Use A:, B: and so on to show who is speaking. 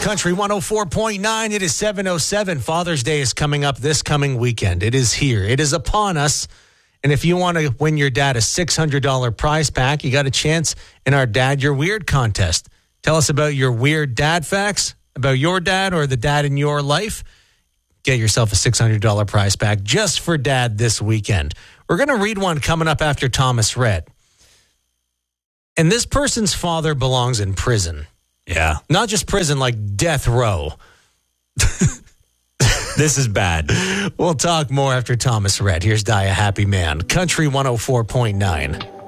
A: Country 104.9. It is 7:07. Father's Day is coming up this coming weekend. It is here. It is upon us. And if you want to win your dad a $600 prize pack, you got a chance in our Dad You're Weird contest. Tell us about your weird dad facts, about your dad or the dad in your life. Get yourself a $600 prize pack just for Dad this weekend. We're going to read one coming up after Thomas Rhett. And this person's father belongs in prison.
B: Yeah.
A: Not just prison, like death row.
B: This is bad.
A: We'll talk more after Thomas Rhett. Here's Die a Happy Man. Country 104.9.